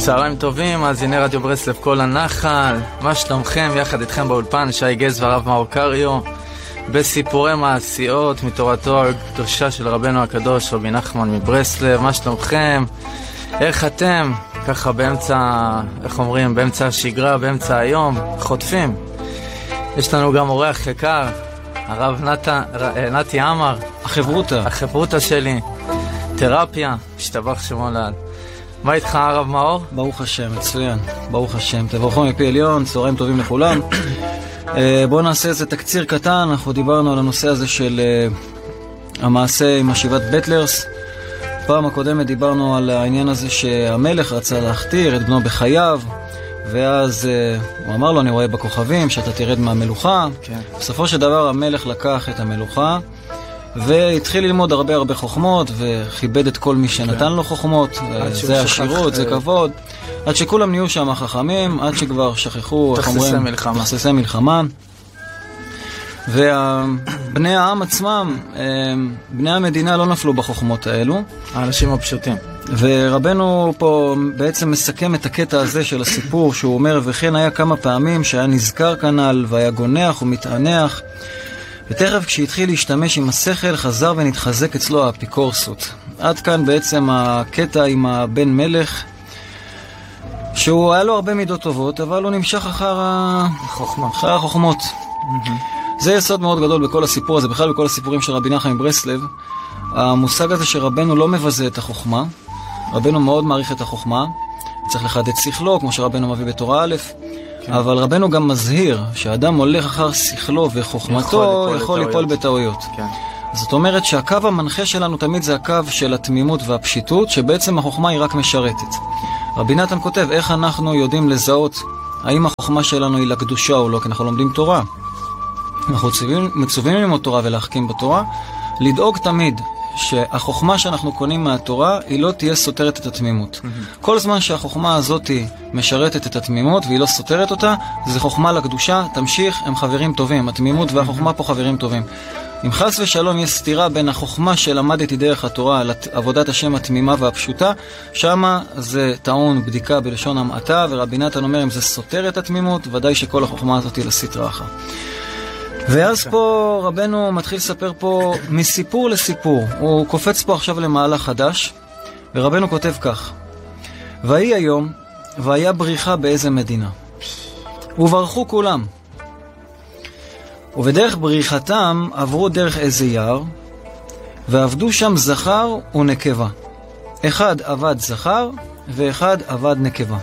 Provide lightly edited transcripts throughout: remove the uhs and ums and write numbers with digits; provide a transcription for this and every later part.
צהריים טובים, מאזיני רדיו ברסלב כל הנחל, מה שלומכם? יחד איתכם באולפן שי גז והרב מאור קריו בסיפורי מעשיות מתורתו הקדושה של רבנו הקדוש רבי נחמן מברסלב. מה שלומכם? איך אתם? ככה באמצע, איך אומרים, באמצע השגרה, באמצע היום, חוטפים. יש לנו גם אורח יקר, הרב נתי עמר, החברותה שלי, תרפיה, משתבח שמו לעד. מה איתך הרב מאור? ברוך השם, מצוין, ברוך השם. תברכו מפי עליון, צהריים טובים לכולם. בואו נעשה איזה תקציר קטן. אנחנו דיברנו על הנושא הזה של המעשה עם השיבת בטלרס. פעם הקודמת דיברנו על העניין הזה שהמלך רצה להכתיר את בנו בחייו, ואז הוא אמר לו, אני רואה בכוכבים שאתה תרד מהמלוכה. כן. בסופו של דבר המלך לקח את המלוכה והתחיל ללמוד הרבה חוכמות, וכיבד את כל מי שנתן לו חוכמות. זה עשירות, זה כבוד, עד שכולם נהיו שם חכמים, עד שכבר שכחו תכססי מלחמה. ובני העם עצמם, בני המדינה לא נפלו בחוכמות האלו, האנשים הפשוטים. ורבנו פה בעצם מסכם את הקטע הזה של הסיפור, שהוא אומר, וכן היה כמה פעמים שהיה נזכר כנל והיה גונח ומתענח, ותכף כשהתחיל להשתמש עם השכל חזר ונתחזק אצלו האפיקורסות. עד כאן בעצם הקטע עם הבן מלך, שהוא היה לו הרבה מידות טובות, אבל הוא נמשך אחר החוכמות. זה יסוד מאוד גדול בכל הסיפור הזה, בכלל בכל הסיפורים של רבי נחמן מברסלב. המושג הזה שרבנו לא מבזה את החוכמה, רבנו מאוד מעריך את החוכמה, צריך לחדד שכלו, כמו שרבנו מביא בתורה א', אבל רבנו גם מזהיר שהאדם הולך אחר שכלו וחוכמתו יכול ליפול בטעויות. זאת אומרת שהקו המנחה שלנו תמיד זה הקו של התמימות והפשיטות, שבעצם החוכמה היא רק משרתת. רבי נתן כותב, איך אנחנו יודעים לזהות האם החוכמה שלנו היא לקדושה או לא, כי אנחנו לומדים תורה. אנחנו מצווים ללמוד תורה ולהחכים בתורה, לדאוג תמיד שהחוכמה שאנחנו קונים מהתורה היא לא תהיה סותרת את התמימות. כל זמן שהחוכמה הזאת משרתת את התמימות והיא לא סותרת אותה, זה חוכמה לקדושה, תמשיך, הם חברים טובים. התמימות והחוכמה פה חברים טובים. אם חס ושלום יש סתירה בין החוכמה שלמדתי דרך התורה לעבודת השם התמימה והפשוטה, שמה זה טעון בדיקה בלשון המעטה, ורבי נתן אומר אם זה סותר את התמימות, ודאי שכל החוכמה הזאת היא לסתרה אחת. ואז פה רבנו מתחיל לספר פה מסיפור לסיפור. הוא קופץ פה עכשיו למהלך חדש, ורבנו כותב כך: ויהי היום, והיה בריחה באיזה מדינה, וברחו כולם. ובדרך בריחתם עברו דרך איזה יער, ועבדו שם זכר ונקבה. אחד עבד זכר, ואחד עבד נקבה.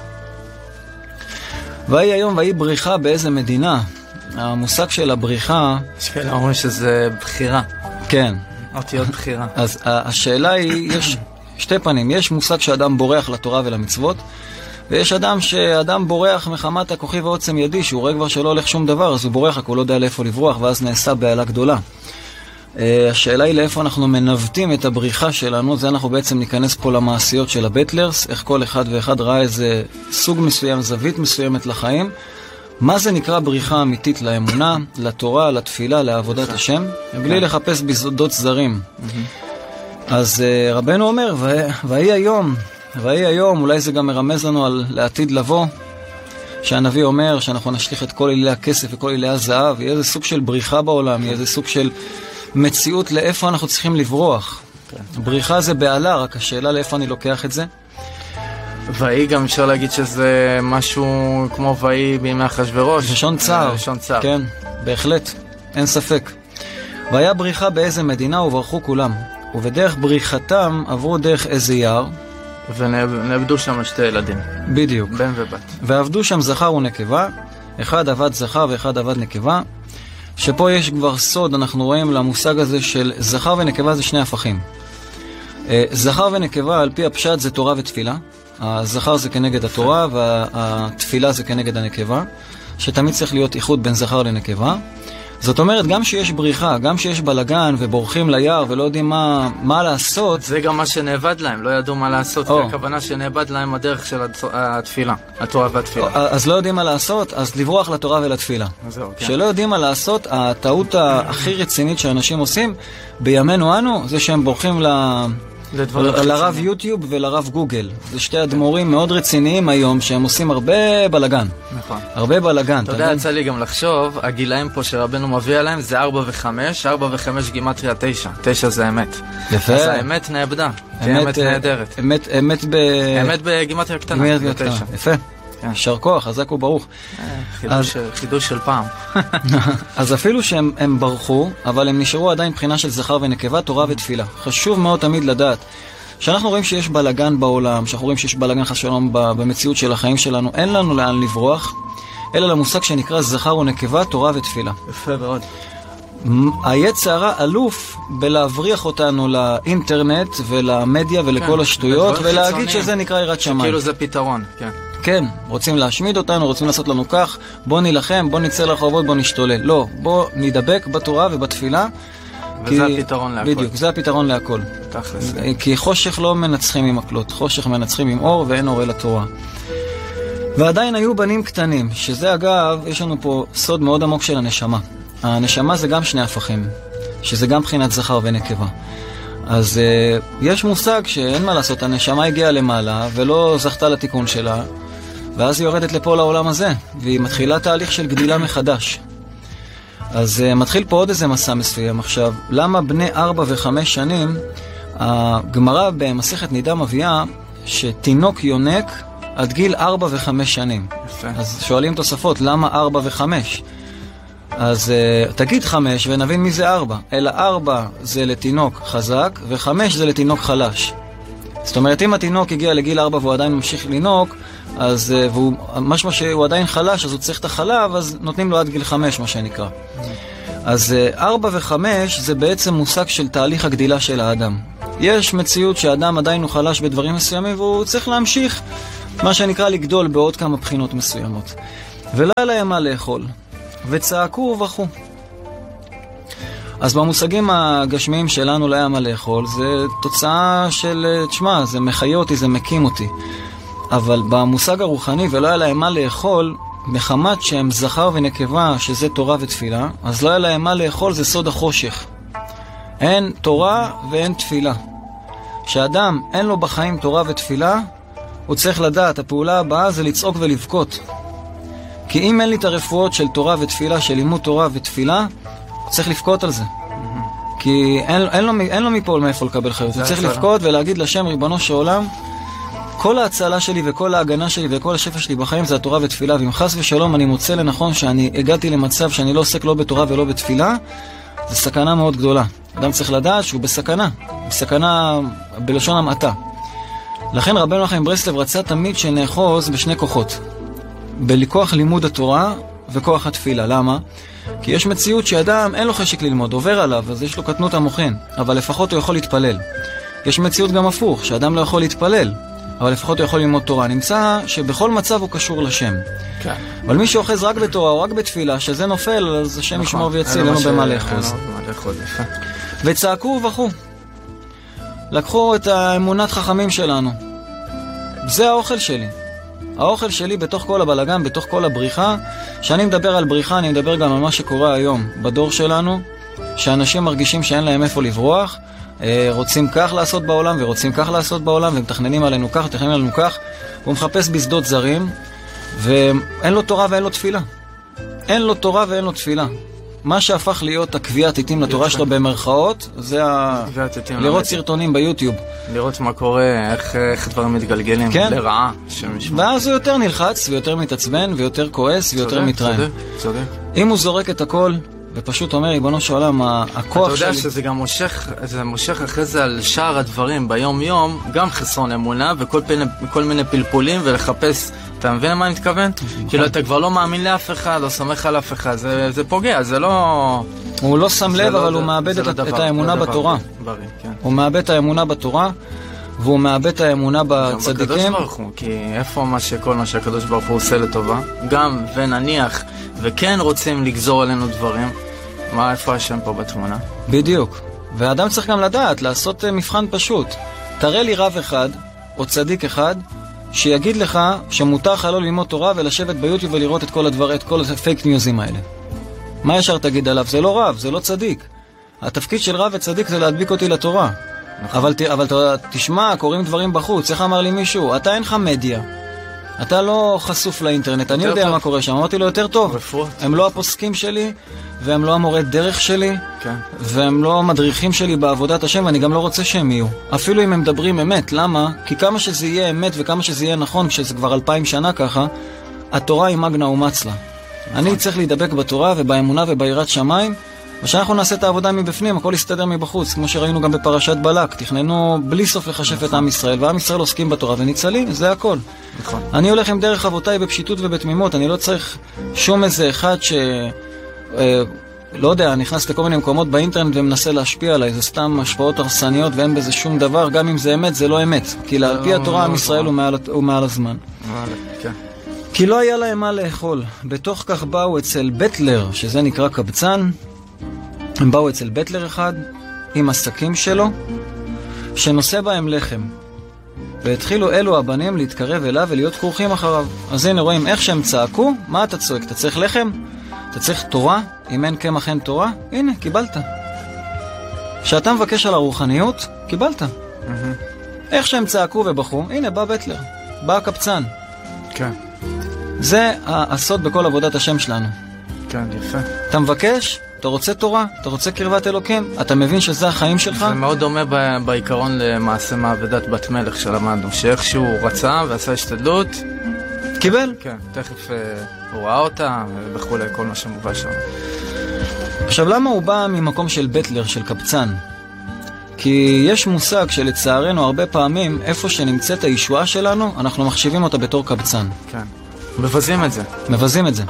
ויהי היום, ויהי בריחה באיזה מדינה. המושג של הבריחה, יש כאלה אומרים שזה בחירה. כן. אותיות בחירה. אז השאלה היא, יש שתי פנים. יש מושג שאדם בורח לתורה ולמצוות, ויש שאדם בורח מחמת הכוחי ועוצם ידי, שהוא רואה כבר שלא הולך שום דבר, אז הוא בורח, הוא לא יודע לאיפה לברוח, ואז נעשה בעלה גדולה. השאלה היא לאיפה אנחנו מנווטים את הבריחה שלנו. זה אנחנו בעצם ניכנס פה למעשיות של הבטלרס, איך כל אחד ואחד ראה איזה סוג מסוים, זווית מסוימת לחיים. מה זה נקרא בריחה אמיתית לאמונה, לתורה, לתפילה, לעבודת השם, בלי לחפש בסודות זרים. אז רבנו אומר, ויהי היום, אולי זה גם מרמז לנו על לעתיד לבוא, שהנביא אומר שאנחנו נשליך את כל אילי הכסף וכל אילי הזהב, יהיה איזה סוג של בריחה בעולם, יהיה איזה סוג של מציאות לאיפה אנחנו צריכים לברוח. בריחה זה בעלה, רק השאלה לאיפה אני לוקח את זה. ואי גם אפשר להגיד שזה משהו כמו ואי בימי אחשוורוש. לשון צער. כן, בהחלט, אין ספק. והיה בריחה באיזה מדינה וברחו כולם. ובדרך בריחתם עברו דרך איזה יער. ונעבדו שם שתי ילדים. בדיוק. בן ובת. ועבדו שם זכר ונקבה. אחד עבד זכר ואחד עבד נקבה. שפה יש כבר סוד, אנחנו רואים למושג הזה של זכר ונקבה זה שני הפכים. זכר ונקבה על פי הפשט זה תורה ותפילה. הזכר זה כנגד התורה והתפילה זה כנגד הנקבה, שתמיד צריך להיות איחוד בין זכר לנקבה. זאת אומרת, גם שיש בריחה, גם שיש בלגן ובורחים ליער ולא יודעים מה לעשות, זה גם מה שנאבד להם, לא ידעו מה לעשות, זה הכוונה שנאבד להם הדרך של התפילה, התורה והתפילה. אז לא יודעים מה לעשות, אז לברוח לתורה ולתפילה. שלא יודעים מה לעשות, הטעות הכי רצינית שאנשים עושים בימינו אנו, זה שהם בורחים לרב יוטיוב ולרב גוגל. זה שתי אדמו"רים מאוד רציניים היום, שהם עושים הרבה בלגן. נכון. הרבה בלגן. אתה יודע, יצא לי גם לחשוב, הגילאים פה שרבנו מביא עליהם זה 4 ו-5, 4 ו-5 גימטריה 9. 9 זה אמת. יפה. אז האמת נאבדה. אמת נהדרת. אמת בגימטריה קטנה. יפה. שר כוח, חזק וברוך. חידוש של פעם. אז אפילו שהם ברחו, אבל הם נשארו עדיין מבחינה של זכר ונקבה, תורה ותפילה. חשוב מאוד תמיד לדעת שאנחנו רואים שיש בלגן בעולם, שאנחנו רואים שיש בלגן חס שלום במציאות של החיים שלנו, אין לנו לאן לברוח, אלא למושג שנקרא זכר ונקבה, תורה ותפילה. יפה מאוד. היצר הרע אלוף בלהבריח אותנו לאינטרנט ולמדיה ולכל השטויות, ולהגיד שזה נקרא יראת שמיים. שכאילו זה פתרון, כן. כן, רוצים להשמיד אותנו, רוצים לעשות לנו כך, בוא נילחם, בוא נצא לרחובות, בוא נשתולל. לא, בוא נדבק בתורה ובתפילה. וזה הפתרון להכל. בדיוק, זה הפתרון להכל. תכלס. כי חושך לא מנצחים עם מקלות, חושך מנצחים עם אור, ואין אור אל התורה. ועדיין היו בנים קטנים, שזה אגב, יש לנו פה סוד מאוד עמוק של הנשמה. הנשמה זה גם שני הפכים, שזה גם בחינת זכר ונקבה. אז יש מושג שאין מה לעשות, הנשמה הגיעה למעלה ולא זכתה לתיקון שלה, ואז היא יורדת לפה לעולם הזה, והיא מתחילה תהליך של גדילה מחדש. אז מתחיל פה עוד איזה מסע מסוים. עכשיו, למה בני 4 ו-5 שנים, הגמרא במסכת נידה מביאה שתינוק יונק עד גיל 4 ו-5 שנים. יפה. אז שואלים תוספות, למה 4 ו-5? אז תגיד 5 ונבין מי זה 4. אלא 4 זה לתינוק חזק, ו5 זה לתינוק חלש. זאת אומרת, אם התינוק הגיע לגיל 4 והוא עדיין ממשיך לינוק, אז והוא משמע שהוא עדיין חלש, אז הוא צריך את החלב, אז נותנים לו עד גיל 5, מה שנקרא. אז 4 ו5 זה בעצם מושג של תהליך הגדילה של האדם. יש מציאות שהאדם עדיין הוא חלש בדברים מסוימים, והוא צריך להמשיך, מה שנקרא, לגדול בעוד כמה בחינות מסוימות. ולא היה להם מה לאכול. וצעקו ובכו. אז במושגים הגשמיים שלנו לא היה מה לאכול, זה תוצאה של, תשמע, זה מחיה אותי, זה מקים אותי. אבל במושג הרוחני, ולא היה להם מה לאכול, מחמת שהם זכר ונקבה, שזה תורה ותפילה, אז לא היה להם מה לאכול, זה סוד החושך. אין תורה ואין תפילה. כשאדם אין לו בחיים תורה ותפילה, הוא צריך לדעת, הפעולה הבאה זה לצעוק ולבכות. כי אם אין לי את הרפואות של תורה ותפילה, של לימוד תורה ותפילה, צריך לבכות על זה. כי אין לו מפה מאיפה לקבל חיות. הוא צריך לבכות ולהגיד לשם ריבונו של עולם, כל ההצלה שלי וכל ההגנה שלי וכל השפע שלי בחיים זה התורה ותפילה, ואם חס ושלום אני מוצא לנכון שאני הגעתי למצב שאני לא עוסק לא בתורה ולא בתפילה, זה סכנה מאוד גדולה. אדם צריך לדעת שהוא בסכנה בלשון המעטה. לכן רבנו חיים ברסלב רצה תמיד שנאחוז בשני כוחות. בלכוח לימוד התורה וכוח התפילה. למה? כי יש מציאות שאדם אין לו חשק ללמוד, עובר עליו, אז יש לו קטנות המוחין, אבל לפחות הוא יכול להתפלל. יש מציאות גם הפוך, שאדם לא יכול להתפלל, אבל לפחות הוא יכול ללמוד תורה. נמצא שבכל מצב הוא קשור לשם. כן. אבל מי שאוחז רק בתורה או רק בתפילה, שזה נופל, אז השם ישמור ויציל, אין לו במה לאחוז. וצעקו ובכו. לקחו את האמונת חכמים שלנו. זה האוכל שלי. האוכל שלי בתוך כל הבלגן, בתוך כל הבריחה. כשאני מדבר על בריחה, אני מדבר גם על מה שקורה היום בדור שלנו, שאנשים מרגישים שאין להם איפה לברוח, רוצים כך לעשות בעולם ורוצים כך לעשות בעולם, ומתכננים עלינו כך, מתכננים עלינו כך. הוא מחפש בשדות זרים, ואין לו תורה ואין לו תפילה. אין לו תורה ואין לו תפילה. מה שהפך להיות הקביעת עיתים לתורה שלו במרכאות, זה לראות סרטונים ביוטיוב. לראות מה קורה, איך דברים מתגלגלים, לרעה. ואז הוא יותר נלחץ ויותר מתעצבן ויותר כועס ויותר מתרעם. אם הוא זורק את הכל ופשוט אומר, ריבונו של עולם, הכוח שלי... אתה יודע שזה גם מושך אחרי זה על שאר הדברים ביום יום, גם חסרון אמונה וכל מיני פלפולים ולחפש... אתה מבין מה אני מתכוון? כאילו אתה כבר לא מאמין לאף אחד, לא סומך על אף אחד, זה פוגע, זה לא... הוא לא שם לב, אבל הוא מאבד את האמונה בתורה. הוא מאבד את האמונה בתורה, והוא מאבד את האמונה בצדיקים. בקדוש ברוך הוא, כי איפה כל מה שהקדוש ברוך הוא עושה לטובה, גם ונניח, וכן רוצים לגזור עלינו דברים, איפה השם פה בתמונה? בדיוק. והאדם צריך גם לדעת, לעשות מבחן פשוט. תראה לי רב אחד, או צדיק אחד, שיגיד לך שמותר לך לא ללמוד תורה ולשבת ביוטיוב ולראות את כל הפייק ניוזים האלה. מה ישר תגיד עליו? זה לא רב, זה לא צדיק. התפקיד של רב וצדיק זה להדביק אותי לתורה. אבל תשמע, קוראים דברים בחוץ. איך אמר לי מישהו? אתה אין לך מדיה. אתה לא חשוף לאינטרנט. אני יודע מה קורה שם. אמרתי לו יותר טוב. הם לא הפוסקים שלי, והם לא המורה דרך שלי, והם לא המדריכים שלי בעבודת השם, ואני גם לא רוצה שהם יהיו. אפילו אם הם מדברים אמת. למה? כי כמה שזה יהיה אמת וכמה שזה יהיה נכון, כשזה כבר 2000 שנה ככה, התורה היא מגנה ומצלה. אני צריך להידבק בתורה ובאמונה וביראת שמיים, ושאנחנו נעשה את העבודה מבפנים, הכל יסתדר מבחוץ, כמו שראינו גם בפרשת בלק. תכננו בלי סוף לחשף את עם ישראל, ועם ישראל עוסקים בתורה וניצלים, זה הכל. אני הולך עם דרך אבותיי בפשיטות ובתמימות, אני לא צריך שום איזה אחד לא יודע, נכנס לכל מיני מקומות באינטרנט ומנסה להשפיע עליי, זה סתם השפעות הרסניות ואין בזה שום דבר, גם אם זה אמת, זה לא אמת. כי על פי התורה עם ישראל הוא מעל הזמן. כי לא היה להם מה לאכול. בתוך כך באו אצל בטלר, שזה נקרא קבצן, הם באו אצל בטלר אחד עם עסקים שלו, שנושא בהם לחם. והתחילו אלו הבנים להתקרב אליו ולהיות כרוכים אחריו. אז הנה רואים איך שהם צעקו. מה אתה צועק? אתה צריך לחם? אתה צריך תורה? אם אין קמח אין תורה? הנה, קיבלת. כשאתה מבקש על הרוחניות, קיבלת. איך שהם צעקו ובחו, הנה בא בטלר, בא הקבצן. כן. זה הסוד בכל עבודת השם שלנו. כן, יפה. אתה מבקש, אתה רוצה תורה, אתה רוצה קרבת אלוקים, אתה מבין שזה החיים שלך? זה מאוד דומה בעיקרון למעשה מעבדת בת מלך שלמדנו, שאיכשהו רצה ועשה השתדלות, קיבל. כן, תכף הוא ראה אותה וכו', כל מה שמובא שם. עכשיו, למה הוא בא ממקום של בטלר, של קבצן? כי יש מושג שלצערנו הרבה פעמים, איפה שנמצאת הישועה שלנו, אנחנו מחשיבים אותה בתור קבצן. כן. מבזים את זה. מבזים את זה.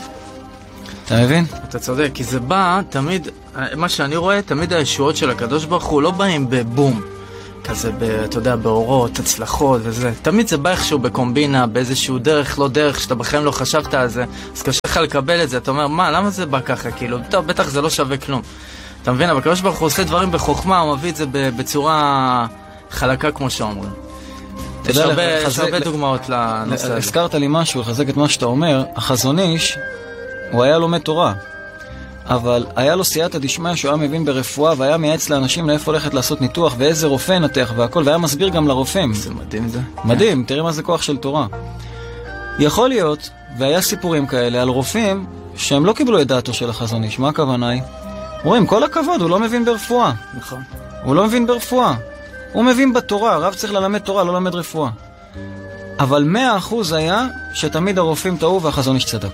אתה מבין? אתה צודק, כי זה בא תמיד, מה שאני רואה, תמיד הישועות של הקדוש ברוך הוא לא באים בבום. כזה, אתה יודע, באורות, הצלחות וזה. תמיד זה בא איכשהו בקומבינה, באיזשהו דרך, לא דרך, שאתה בחיים לא חשבת על זה. אז קשה לך לקבל את זה. אתה אומר, מה, למה זה בא ככה? כאילו, טוב, בטח זה לא שווה כלום. אתה מבין, אבל הקדוש ברוך הוא עושה דברים בחוכמה, הוא מביא את זה בצורה חלקה, כמו שאומרים. יש הרבה דוגמאות לנושא הזה. הזכרת לי משהו, לחזק את מה שאתה אומר. החזון איש, הוא היה לומד תורה. אבל היה לו סייעתא דשמיא שהוא היה מבין ברפואה, והיה מייעץ לאנשים לאיפה הולכת לעשות ניתוח, ואיזה רופא נתח והכל, והיה מסביר גם לרופאים. זה מדהים זה. מדהים, תראה מה זה כוח של תורה. יכול להיות, והיה סיפורים כאלה על רופאים, שהם לא קיבלו את דעתו של החזון איש. מה הכוונה היא? רואים, כל הכבוד, הוא לא מבין ברפואה. נכון. הוא לא מבין ברפואה. הוא מבין בתורה, הרב צריך ללמד תורה, לא ללמד רפואה. אבל 100% היה שתמיד הרופאים טעו והחזון איש צדק.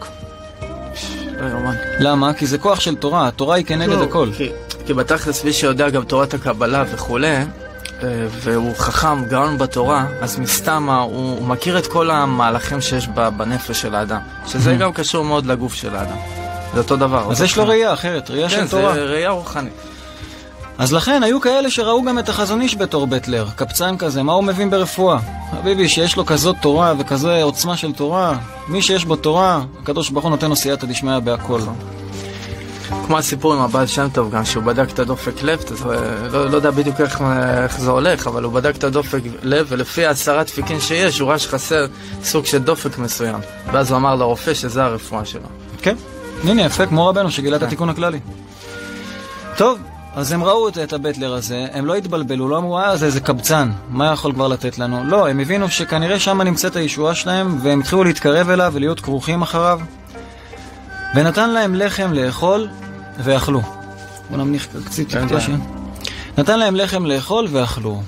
למה? כי זה כוח של תורה, התורה היא כנגד הכל. כי בתכלס מי שיודע גם תורת הקבלה וכו', והוא חכם גאון בתורה, אז מסתם הוא מכיר את כל המהלכים שיש בנפש של האדם, שזה גם קשור מאוד לגוף של האדם. זה אותו דבר. אז יש לו ראייה אחרת, ראייה של תורה. כן, זה ראייה רוחנית. אז לכן היו כאלה שראו גם את החזון איש בתור בטלר, קבצן כזה, מה הוא מבין ברפואה? חביבי, שיש לו כזאת תורה וכזה עוצמה של תורה, מי שיש בו תורה, הקדוש ברוך הוא נותן לו סייעתא דשמיא בהכל. כמו הסיפור עם הבעל שם טוב גם, שהוא בדק את הדופק לב, לא יודע בדיוק איך זה הולך, אבל הוא בדק את הדופק לב, ולפי 10 דפיקים שיש, הוא ראה שחסר סוג של דופק מסוים. ואז הוא אמר לרופא שזה הרפואה שלו. כן, הנה יפה, כמו רבנו שגילה את התיקון הכללי. טוב. אז הם ראו את הבטלר הזה, הם לא התבלבלו, לא אמרו, זה איזה קבצן, מה יכול כבר לתת לנו? לא, הם הבינו שכנראה שם נמצאת הישועה שלהם, והם התחילו להתקרב אליו ולהיות כרוכים אחריו, ונתן להם לחם לאכול ואכלו. בוא נמניח קצת תקשי. נתן להם לחם לאכול ואכלו.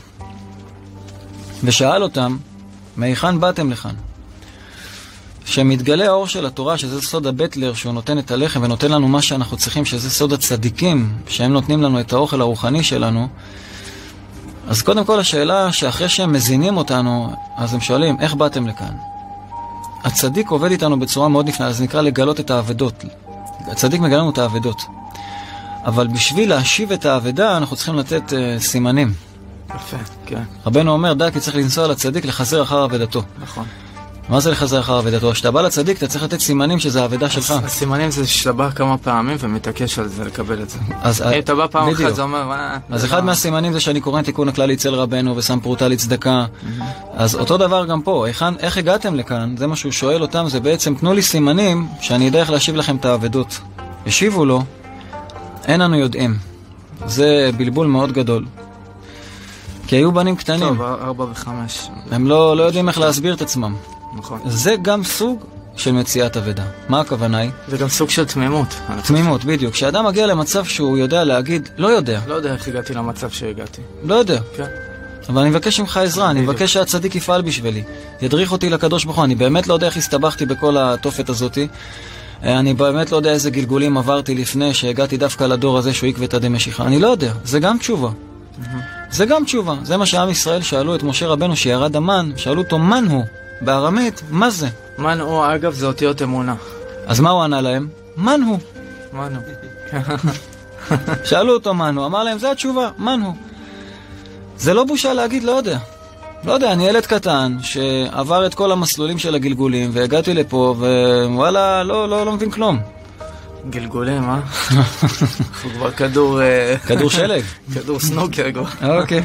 ושאל אותם, מהיכן באתם לכאן? שמתגלה האור של התורה, שזה סוד הבטלר, שהוא נותן את הלחם ונותן לנו מה שאנחנו צריכים, שזה סוד הצדיקים, שהם נותנים לנו את האוכל הרוחני שלנו. אז קודם כל השאלה שאחרי שהם מזינים אותנו, אז הם שואלים, איך באתם לכאן? הצדיק עובד איתנו בצורה מאוד נפלאה, זה נקרא לגלות את האבדות. הצדיק מגלה לנו את האבדות. אבל בשביל להשיב את האבדה, אנחנו צריכים לתת סימנים. יפה, כן. רבנו אומר, כי צריך לנסוע לצדיק לחזר אחר אבדתו. נכון. מה זה לחזר אחר אבדתו? כשאתה בא לצדיק, אתה צריך לתת סימנים שזה האבדה שלך. הסימנים זה שאתה בא כמה פעמים ומתעקש על זה, לקבל את זה. אם אתה בא פעם אחת, זה אומר... אז אחד מהסימנים זה שאני קורא תיקון הכללי אצל רבנו ושם פרוטה לצדקה. אז אותו דבר גם פה. איך הגעתם לכאן? זה מה שהוא שואל אותם, זה בעצם, תנו לי סימנים שאני יודע איך להשיב לכם את האבדות. השיבו לו, אין אנו יודעים. זה בלבול מאוד גדול. כי היו בנים קטנים. טוב, 4 ו-5. הם לא יודעים איך להסביר את עצמם. נכון. זה גם סוג של מציאת אבדה. מה הכוונה היא? זה גם סוג של תמימות. תמימות, בדיוק. כשאדם מגיע למצב שהוא יודע להגיד, לא יודע. לא יודע איך הגעתי למצב שהגעתי. לא יודע. כן. אבל אני מבקש ממך עזרה, אני מבקש שהצדיק יפעל בשבילי. ידריך אותי לקדוש ברוך הוא. אני באמת לא יודע איך הסתבכתי בכל התופת הזאת. אני באמת לא יודע איזה גלגולים עברתי לפני שהגעתי דווקא לדור הזה שהוא עקבתא דמשיחא. אני לא יודע. זה גם תשובה. זה גם תשובה. זה מה שעם ישראל שאלו את משה רבנו שירד המן, שאלו אותו מן הוא. בארמית, מה זה? מן הוא, אגב, זה אותיות אמונה. אז מה הוא ענה להם? מן הוא. מן הוא. שאלו אותו מן הוא, אמר להם, זה התשובה, מן הוא. זה לא בושה להגיד, לא יודע. לא יודע, אני ילד קטן שעבר את כל המסלולים של הגלגולים, והגעתי לפה, ווואלה, לא מבין כלום. גלגולים, אה? הוא כבר כדור... כדור שלג. כדור סנוקר כבר. אוקיי.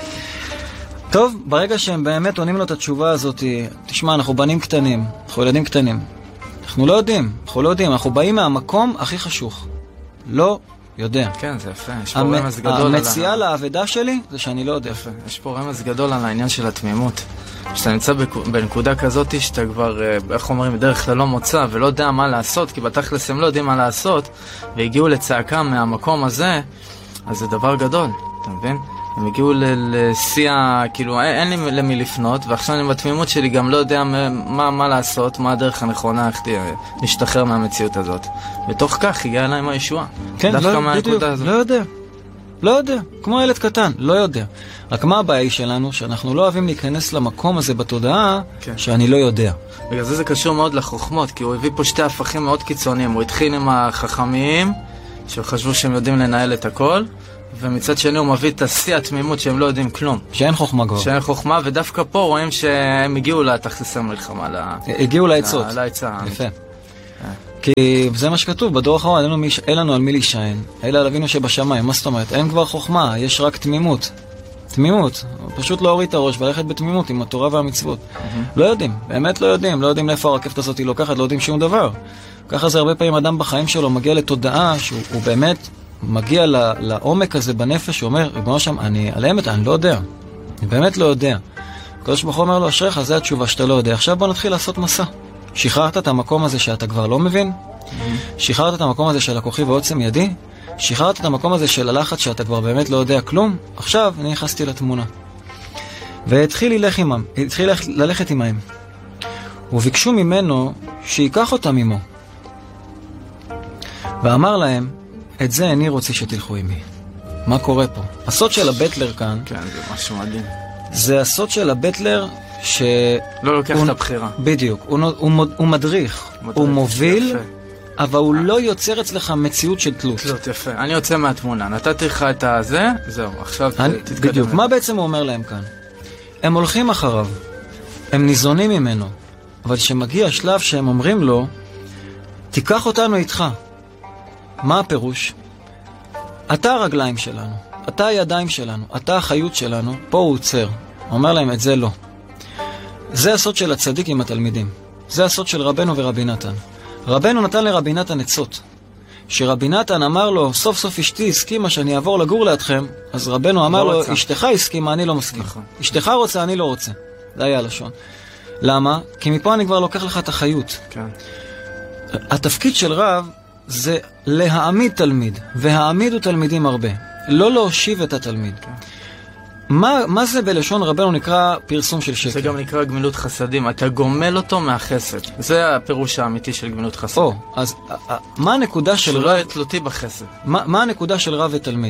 טוב, ברגע שהם באמת עונים לו את התשובה הזאת, תשמע, אנחנו בנים קטנים, אנחנו ילדים קטנים. אנחנו לא יודעים, אנחנו באים מהמקום הכי חשוך. לא יודע. כן, זה יפה. יש פה רמז גדול המציאה לעבודה שלי זה שאני לא יודע. יפה. יש פה רמז גדול על העניין של התמימות. כשאתה נמצא בנקודה כזאת שאתה כבר, איך אומרים, בדרך כלל לא מוצא ולא יודע מה לעשות, כי בתכלס הם לא יודעים מה לעשות, והגיעו לצעקה מהמקום הזה, אז זה דבר גדול, אתה מבין? הם הגיעו לשיא, כאילו אין לי למי לפנות, ועכשיו אני בתמימות שלי גם לא יודע מה לעשות, מה הדרך הנכונה, איך להשתחרר מהמציאות הזאת. בתוך כך הגיעה אליי עם הישועה. כן, בדיוק, לא יודע, כמו ילד קטן, לא יודע. רק מה הבעיה היא שלנו? שאנחנו לא אוהבים להיכנס למקום הזה בתודעה, שאני לא יודע. בגלל זה קשור מאוד לחוכמות, כי הוא הביא פה שתי הפכים מאוד קיצוניים. הוא התחיל עם החכמים, שחשבו שהם יודעים לנהל את הכל, ומצד שני הוא מביא את השיא התמימות שהם לא יודעים כלום. שאין חוכמה כבר. שאין חוכמה, ודווקא פה רואים שהם הגיעו לתכלס המלחמה. הגיעו לעצות. לעצה. יפה. כי זה מה שכתוב, בדור האחרון אין לנו על מי להישען, אלא על אבינו שבשמיים. מה זאת אומרת? אין כבר חוכמה, יש רק תמימות. תמימות. פשוט לא הוריד את הראש וללכת בתמימות עם התורה והמצוות. לא יודעים, באמת לא יודעים לאיפה הרכבת הזאת היא לוקחת, לא יודעים שום דבר. ככה זה הרבה פעמים אדם בחיים שלו מגיע לתודעה שהוא באמת מגיע לעומק הזה בנפש, הוא אומר, ריבונו שם, על האמת, אני לא יודע. אני באמת לא יודע. הקדוש ברוך הוא אומר לו, אשריך, זה התשובה שאתה לא יודע. עכשיו בוא נתחיל לעשות מסע. שחררת את המקום הזה שאתה כבר לא מבין? שחררת את המקום הזה של הכוחי ועוצם ידי? שחררת את המקום הזה של הלחץ שאתה כבר באמת לא יודע כלום? עכשיו אני נכנסתי לתמונה. והתחיל ללכת עמהם. וביקשו ממנו שיקח אותם עמו. ואמר להם, את זה אני רוצה שתלכו עמי. מה קורה פה? הסוד של הבטלר כאן... כן, זה משהו מדהים. זה הסוד של הבטלר ש... לא לוקח את הבחירה. בדיוק. הוא מדריך. הוא מוביל, אבל הוא לא יוצר אצלך מציאות של תלות. תלות, יפה. אני יוצא מהתמונה. נתתי לך את הזה, זהו. עכשיו תתקדם. בדיוק. מה בעצם הוא אומר להם כאן? הם הולכים אחריו. הם ניזונים ממנו. אבל כשמגיע השלב שהם אומרים לו, תיקח אותנו איתך. מה הפירוש? אתה הרגליים שלנו, אתה הידיים שלנו, אתה החיות שלנו, פה הוא עוצר. אומר להם, את זה לא. זה הסוד של הצדיק עם התלמידים. זה הסוד של רבנו ורבי נתן. רבנו נתן לרבי נתן עצות. שרבי נתן אמר לו, סוף סוף אשתי הסכימה שאני אעבור לגור לידכם, אז רבנו אמר לו, אשתך הסכימה, אני לא מסכים. אשתך רוצה, אני לא רוצה. זה היה הלשון. למה? כי מפה אני כבר לוקח לך את החיות. כן. התפקיד של רב זה להעמיד תלמיד, והעמידו תלמידים הרבה, לא להושיב את התלמיד. מה זה בלשון רבנו נקרא פרסום של שקר? זה גם נקרא גמילות חסדים, אתה גומל אותו מהחסד. זה הפירוש האמיתי של גמילות חסדים. אז מה הנקודה של רב? שלא תלותי בחסד. מה הנקודה של רב ותלמיד?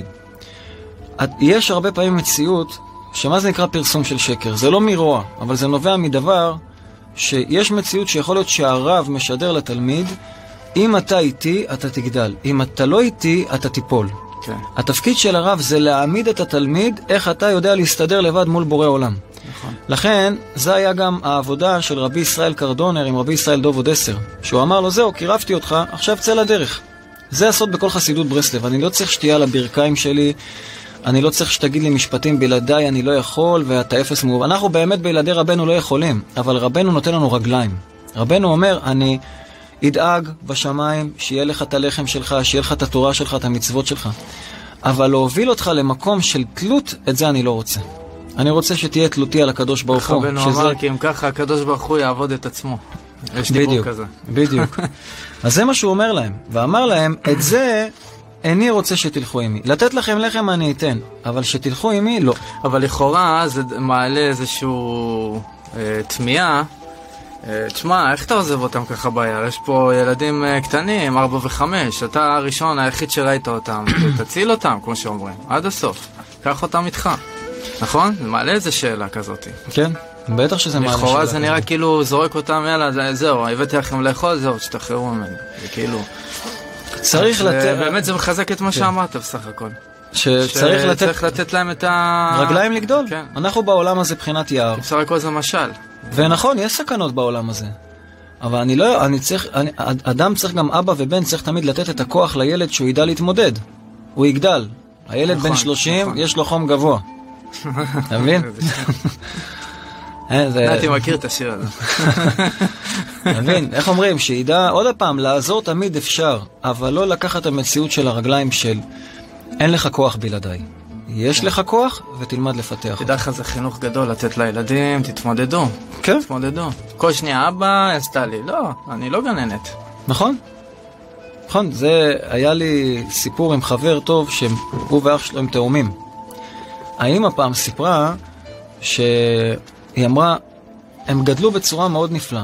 יש הרבה פעמים מציאות שמה זה נקרא פרסום של שקר? זה לא מרוע, אבל זה נובע מדבר שיש מציאות שיכול להיות שהרב משדר לתלמיד, אם אתה איתי, אתה תגדל. אם אתה לא איתי, אתה תיפול. כן. התפקיד של הרב זה להעמיד את התלמיד, איך אתה יודע להסתדר לבד מול בורא עולם. נכון. לכן, זה היה גם העבודה של רבי ישראל קרדונר עם רבי ישראל דוב עוד 10. שהוא אמר לו, זהו, קירבתי אותך, עכשיו צא לדרך. זה הסוד בכל חסידות ברסלב. אני לא צריך שתהיה על הברכיים שלי, אני לא צריך שתגיד לי משפטים בלעדיי, אני לא יכול, ואתה אפס מוב. אנחנו באמת בלעדי רבנו לא יכולים, אבל רבנו נותן לנו רגליים. רבנו אומר, אני ידאג בשמיים שיהיה לך את הלחם שלך, שיהיה לך את התורה שלך, את המצוות שלך. אבל להוביל אותך למקום של תלות, את זה אני לא רוצה. אני רוצה שתהיה תלותי על הקדוש ברוך הוא. רבנו אמר, כי אם ככה הקדוש ברוך הוא יעבוד את עצמו. יש דיבור כזה. בדיוק. אז זה מה שהוא אומר להם. ואמר להם, את זה איני רוצה שתלכו עמי. לתת לכם לחם אני אתן, אבל שתלכו עמי, לא. אבל לכאורה זה מעלה איזשהו תמיהה. תשמע, איך אתה עוזב אותם ככה ביער? יש פה ילדים קטנים, 4 ו-5, אתה הראשון, היחיד שראית אותם, תציל אותם, כמו שאומרים, עד הסוף. קח אותם איתך, נכון? זה מעלה איזה שאלה כזאת. כן, בטח שזה מעלה שאלה. לכאורה זה נראה כאילו זורק אותם, יאללה, זהו, הבאתי לכם לאכול, זהו, שתחררו ממני. זה כאילו... צריך לתת... באמת זה מחזק את מה שאמרת בסך הכל. שצריך לתת להם את ה... רגליים לגדול. אנחנו בעולם הזה בחינת יער. בסך הכל זה משל. ונכון, יש סכנות בעולם הזה. אבל אדם צריך גם אבא ובן, צריך תמיד לתת את הכוח לילד שהוא ידע להתמודד. הוא יגדל. הילד בן 30, יש לו חום גבוה. אתה מבין? נתי מכיר את השיר הזה. אתה מבין? איך אומרים? שידע עוד הפעם, לעזור תמיד אפשר, אבל לא לקחת את המציאות של הרגליים של אין לך כוח בלעדיי. יש לך כוח ותלמד לפתח. תדע לך, זה חינוך גדול לתת לילדים, תתמודדו. כן. תתמודדו. כל שנייה אבא עשתה לי. לא, אני לא גננת. נכון. נכון, זה היה לי סיפור עם חבר טוב שהוא ואח שלו הם תאומים. האמא פעם סיפרה שהיא אמרה, הם גדלו בצורה מאוד נפלאה.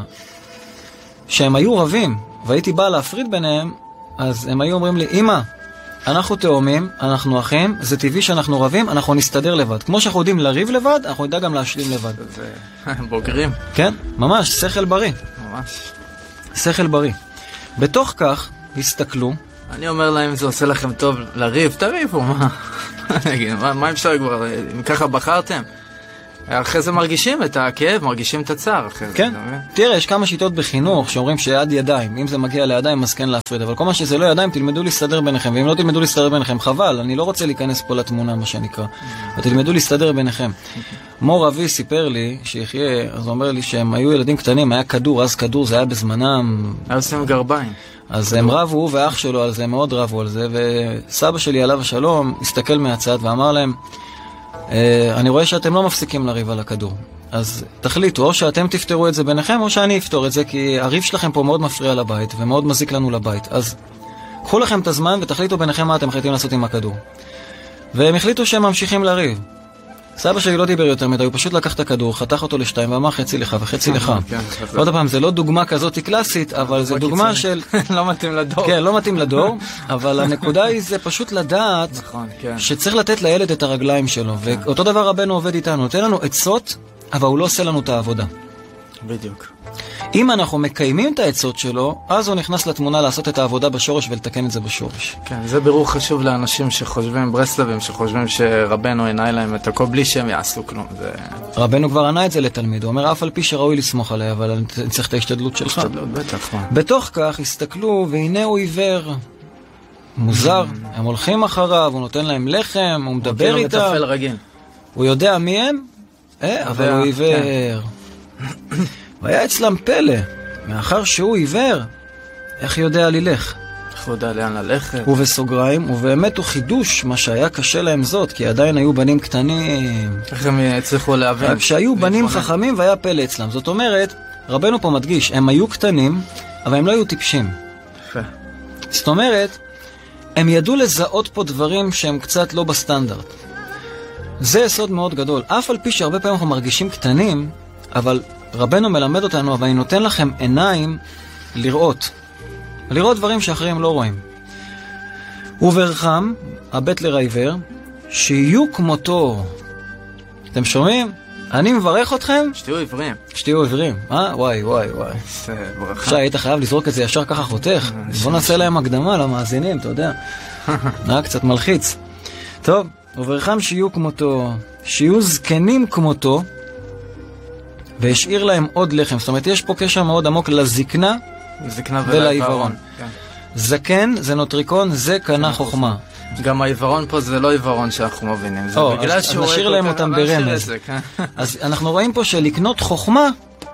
שהם היו רבים, והייתי בא להפריד ביניהם, אז הם היו אומרים לי, אמא, אנחנו תאומים, אנחנו אחים, זה טבעי שאנחנו רבים, אנחנו נסתדר לבד. כמו שאנחנו יודעים לריב לבד, אנחנו נדע גם להשלים לבד. זה בוגרים. כן, ממש, שכל בריא. ממש. שכל בריא. בתוך כך, הסתכלו. אני אומר להם, זה עושה לכם טוב לריב, תריבו, מה? מה אפשר כבר, אם ככה בחרתם? אחרי זה מרגישים את הכאב, מרגישים את הצער אחרי זה. כן, תראה, יש כמה שיטות בחינוך שאומרים שיד ידיים, אם זה מגיע לידיים אז כן להפריד, אבל כל מה שזה לא ידיים תלמדו להסתדר ביניכם, ואם לא תלמדו להסתדר ביניכם חבל, אני לא רוצה להיכנס פה לתמונה מה שנקרא, ותלמדו להסתדר ביניכם. מור אבי סיפר לי שיחיה, אז הוא אומר לי שהם היו ילדים קטנים, היה כדור, אז כדור זה היה בזמנם, היה עושים גרביים. אז הם רבו, הוא ואח שלו על זה, מאוד רבו על זה, וסבא שלי עליו השלום הסתכל מהצד ואמר להם, אני רואה שאתם לא מפסיקים לריב על הכדור. אז תחליטו, או שאתם תפתרו את זה ביניכם, או שאני אפתור את זה, כי הריב שלכם פה מאוד מפריע לבית, ומאוד מזיק לנו לבית. אז קחו לכם את הזמן ותחליטו ביניכם מה אתם מחליטים לעשות עם הכדור. והם החליטו שהם ממשיכים לריב. סבא שלי לא דיבר יותר מדי, הוא פשוט לקח את הכדור, חתך אותו לשתיים ואמר חצי לך וחצי לך. עוד פעם, זה לא דוגמה כזאת קלאסית, אבל זה דוגמה של... לא מתאים לדור. כן, לא מתאים לדור, אבל הנקודה היא זה פשוט לדעת שצריך לתת לילד את הרגליים שלו, ואותו דבר רבנו עובד איתנו, נותן לנו עצות, אבל הוא לא עושה לנו את העבודה. בדיוק. אם אנחנו מקיימים את העצות שלו, אז הוא נכנס לתמונה לעשות את העבודה בשורש ולתקן את זה בשורש. כן, זה בירור חשוב לאנשים שחושבים, ברסלבים, שחושבים שרבנו עיני להם את הכל בלי שהם יעשו כלום. רבנו כבר ענה את זה לתלמיד, הוא אומר, אף על פי שראוי לסמוך עליי, אבל אני צריך את ההשתדלות שלך. השתדלות, בטח. בתוך כך הסתכלו, והנה הוא עיוור. מוזר, הם הולכים אחריו, הוא נותן להם לחם, הוא מדבר איתם. הוא יודע מי הם? אבל הוא עיוור. והיה אצלם פלא, מאחר שהוא עיוור, איך יודע ללך? איך הוא יודע לאן ללכת? ובסוגריים, ובאמת הוא חידוש, מה שהיה קשה להם זאת, כי עדיין היו בנים קטנים. איך הם הצליחו להבין? כשהיו בנים חכמים והיה פלא אצלם. זאת אומרת, רבנו פה מדגיש, הם היו קטנים, אבל הם לא היו טיפשים. יפה. זאת אומרת, הם ידעו לזהות פה דברים שהם קצת לא בסטנדרט. זה יסוד מאוד גדול. אף על פי שהרבה פעמים אנחנו מרגישים קטנים, אבל רבנו מלמד אותנו, אבל אני נותן לכם עיניים לראות. לראות דברים שאחרים לא רואים. וברכם, הבטלר העיוור, שיהיו כמותו. אתם שומעים? אני מברך אתכם. שתהיו עיוורים. שתהיו עיוורים. וואי, וואי, וואי. עכשיו היית חייב לזרוק את זה ישר ככה חותך. בוא נעשה להם הקדמה למאזינים, אתה יודע. קצת מלחיץ. טוב, וברכם שיהיו כמותו, שיהיו זקנים כמותו, והשאיר להם עוד לחם. זאת אומרת, יש פה קשר מאוד עמוק לזקנה ולעיוורון. זקן זה נוטריקון, זה קנה חוכמה. גם העיוורון פה זה לא עיוורון שאנחנו מבינים. זה בגלל שהוא נשאיר להם אותם ברמז. אז אנחנו רואים פה שלקנות חוכמה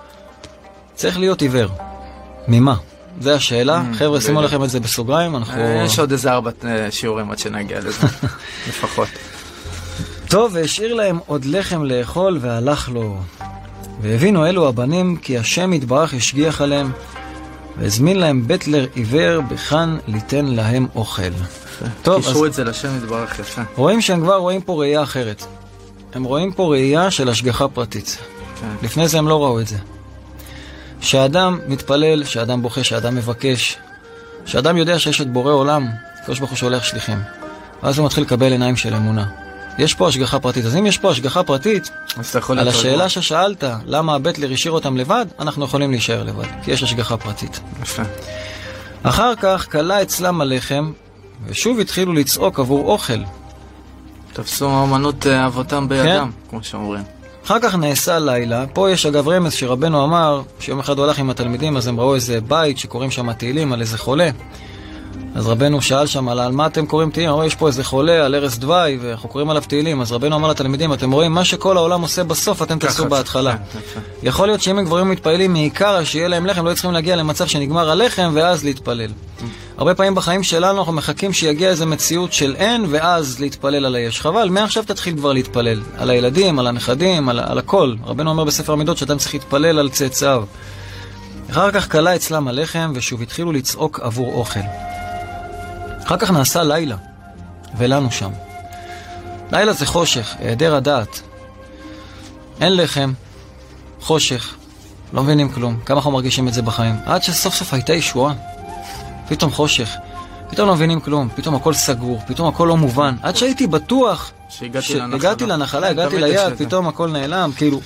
צריך להיות עיוור. ממה? זה השאלה. חבר'ה, שימו לכם את זה בסוגריים. יש עוד איזה 4 שיעורים עד שנגיע לזה. לפחות. טוב, והשאיר להם עוד לחם לאכול והלך לו. והבינו אלו הבנים כי השם יתברך השגיח עליהם, והזמין להם בטלר עיוור בכאן ליתן להם אוכל. טוב, קישרו את זה לשם יתברך יפה. רואים שהם כבר רואים פה ראייה אחרת. הם רואים פה ראייה של השגחה פרטית. כן. לפני זה הם לא ראו את זה. שאדם מתפלל, שאדם בוכה, שאדם מבקש, שאדם יודע שיש את בורא עולם, קדוש ברוך הוא שולח שליחים. ואז הוא מתחיל לקבל עיניים של אמונה. יש פה השגחה פרטית. אז אם יש פה השגחה פרטית, על השאלה ששאלת, למה הבטלר השאיר אותם לבד, אנחנו יכולים להישאר לבד, כי יש השגחה פרטית. יפה. אחר כך קלה אצלם הלחם, ושוב התחילו לצעוק עבור אוכל. תפסו אמנות אבותם בידם, כן. כמו שאומרים. אחר כך נעשה לילה. פה יש אגב רמז שרבנו אמר, שיום אחד הוא הלך עם התלמידים, אז הם ראו איזה בית שקוראים שם תהילים על איזה חולה. אז רבנו שאל שם על מה אתם קוראים תהילים? אמרו, יש פה איזה חולה על ערש דווי ואנחנו קוראים עליו תהילים. אז רבנו אמר לתלמידים, אתם רואים מה שכל העולם עושה בסוף, אתם תעשו בהתחלה. יכול להיות שאם הם כבר מתפללים מעיקר שיהיה להם לחם, לא צריכים להגיע למצב שנגמר הלחם ואז להתפלל. הרבה פעמים בחיים שלנו אנחנו מחכים שיגיע איזה מציאות של אין ואז להתפלל על היש. חבל, מעכשיו תתחיל כבר להתפלל על הילדים, על הנכדים, על הכל. רבנו אומר בספר המידות שאתם צריך להתפלל על צאצאיו. אחר כך קלה אצלם הלחם ושוב התחילו לצעוק עבור אוכל. אחר כך נעשה לילה, ולנו שם. לילה זה חושך, היעדר הדעת. אין לחם, חושך, לא מבינים כלום. כמה אנחנו מרגישים את זה בחיים? עד שסוף סוף הייתה ישועה. פתאום חושך, פתאום לא מבינים כלום, פתאום הכל סגור, פתאום הכל לא מובן. עד שהייתי בטוח שהגעתי לנחלה, הגעתי ליד, פתאום הכל נעלם, כאילו.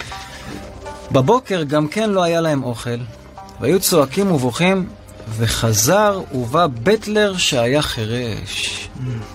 בבוקר גם כן לא היה להם אוכל, והיו צועקים ובוכים, וחזר ובא בטלר שהיה חרש.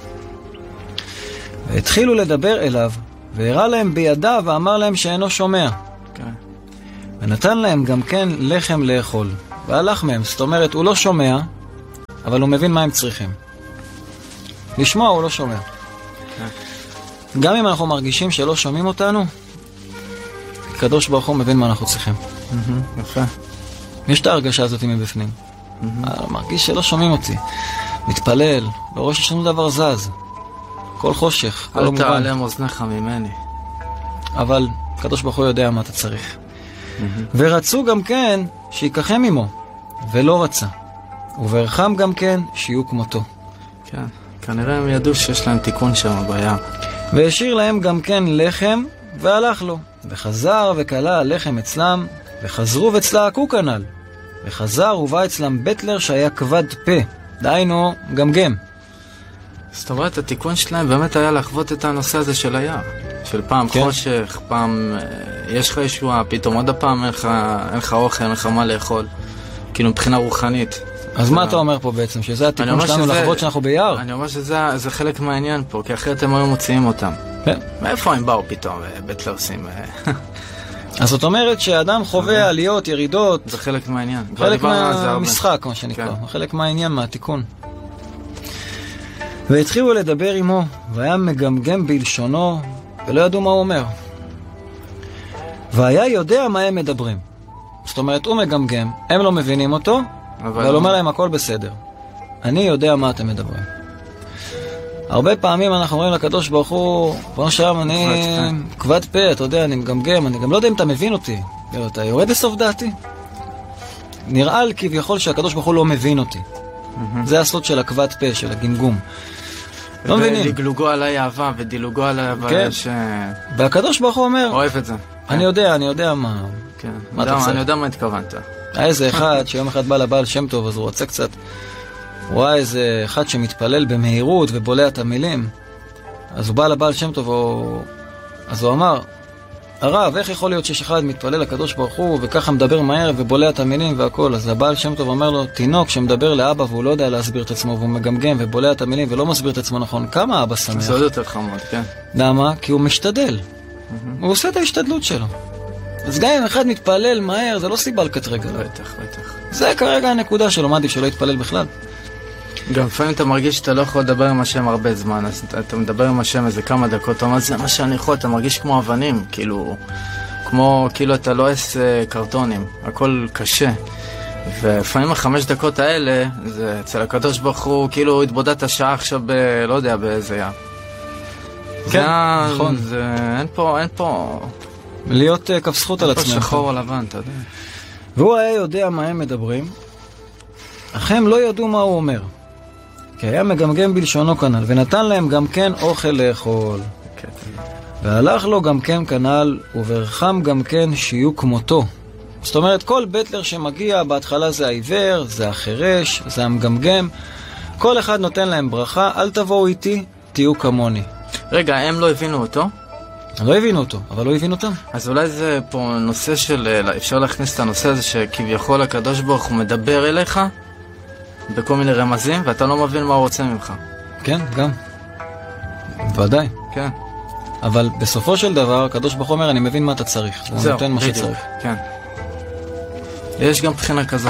והתחילו לדבר אליו, והראה להם בידיו ואמר להם שאינו שומע. ונתן להם גם כן לחם לאכול. והלך מהם, זאת אומרת, הוא לא שומע, אבל הוא מבין מה הם צריכים. לשמוע הוא לא שומע. גם אם אנחנו מרגישים שלא שומעים אותנו, הקדוש ברוך הוא מבין מה אנחנו צריכים. יפה. יש את ההרגשה הזאת מבפנים. מרגיש שלא שומעים אותי. מתפלל, לא רואה ששום דבר זז. כל חושך, כל מובן. אל תעלם אוזניך ממני. אבל הקדוש ברוך הוא יודע מה אתה צריך. ורצו גם כן שיקחם עמו, ולא רצה. וברחם גם כן שיהיו כמותו. כן, כנראה הם ידעו שיש להם תיקון שם ביער. והשאיר להם גם כן לחם, והלך לו. וחזר וקלה הלחם אצלם, וחזרו וצלעקו כנל. וחזר ובא אצלם בטלר שהיה כבד פה, דהיינו גמגם. זאת אומרת, התיקון שלהם באמת היה לחוות את הנושא הזה של היער. של פעם כן. חושך, פעם יש לך ישועה, פתאום עוד הפעם אין לך אוכל, אין לך מה לאכול. כאילו מבחינה רוחנית. אז מה אתה אומר פה בעצם? שזה התיקון שלנו לחוות שאנחנו ביער? אני אומר שזה חלק מהעניין פה, כי אחרת הם היו מוציאים אותם. כן. מאיפה הם באו פתאום, בטלר עושים... אז זאת אומרת שאדם חווה עליות, ירידות. זה חלק מהעניין. חלק מהמשחק, מה שנקרא. חלק מהעניין, מהתיקון. והתחילו לדבר עמו, והיה מגמגם בלשונו, ולא ידעו מה הוא אומר. והיה יודע מה הם מדברים. זאת אומרת, הוא מגמגם, הם לא מבינים אותו, אבל אומר להם הכל בסדר. אני יודע מה אתם מדברים. הרבה פעמים אנחנו אומרים לקדוש ברוך הוא, פה שם אני כבד פה, אתה יודע, אני מגמגם, אני גם לא יודע אם אתה מבין אותי. אתה יורד לסוף דעתי? נראה לי כביכול שהקדוש ברוך הוא לא מבין אותי. זה הסוד של הכבד פה, של הגמגום. לא מבינים. ודילוגו עליי אהבה, ודילוגו עליי אהבה ש... והקדוש ברוך הוא אומר, אוהב את זה. אני יודע מה... אני יודע מה התכוונת. היה איזה אחד שיום אחד בא לבעל שם טוב, אז הוא רוצה קצת... הוא רואה איזה אחד שמתפלל במהירות ובולע את המילים. אז הוא בא לבעל שם טוב, אז הוא אמר, הרב, איך יכול להיות שיש אחד מתפלל לקדוש ברוך הוא וככה מדבר מהר ובולע את המילים והכל? אז הבעל שם טוב אומר לו, תינוק שמדבר לאבא והוא לא יודע להסביר את עצמו והוא מגמגם ובולע את המילים ולא מסביר את עצמו נכון, כמה אבא שמח? זה עוד יותר חמוד, כן. למה? כי הוא משתדל. הוא עושה את ההשתדלות שלו. אז גם אם אחד מתפלל מהר, זה לא סיבה לקטרגל. בטח. זה כרגע הנקודה שלו, מעדיף שלא יתפלל בכלל. גם לפעמים אתה מרגיש שאתה לא יכול לדבר עם השם הרבה זמן, אז אתה מדבר עם השם איזה כמה דקות, אתה אומר, זה מה שאני יכול, אתה מרגיש כמו אבנים, כאילו אתה לא עושה קרטונים, הכל קשה. ולפעמים 5 דקות האלה, זה אצל הקדוש ברוך הוא, כאילו התבודדת שעה עכשיו לא יודע באיזה ים. כן, נכון. אין פה... להיות כף זכות על עצמם. אין פה שחור או לבן, אתה יודע. והוא היה יודע מה הם מדברים, אך הם לא ידעו מה הוא אומר. כי היה מגמגם בלשונו כנל, ונתן להם גם כן אוכל לאכול. והלך לו גם כן כנל, וברחם גם כן שיהיו כמותו. זאת אומרת, כל בטלר שמגיע, בהתחלה זה העיוור, זה החירש, זה המגמגם. כל אחד נותן להם ברכה, אל תבואו איתי, תהיו כמוני. רגע, הם לא הבינו אותו? לא הבינו אותו, אבל לא הבינו אותם. אז אולי זה פה נושא של... אפשר להכניס את הנושא הזה שכביכול הקדוש ברוך הוא מדבר אליך בכל מיני רמזים, ואתה לא מבין מה הוא רוצה ממך. כן, גם. ודאי. כן. אבל בסופו של דבר, הקדוש ברוך הוא אומר, אני מבין מה אתה צריך. הוא נותן מה שצריך. כן. יש גם בחינה כזאת.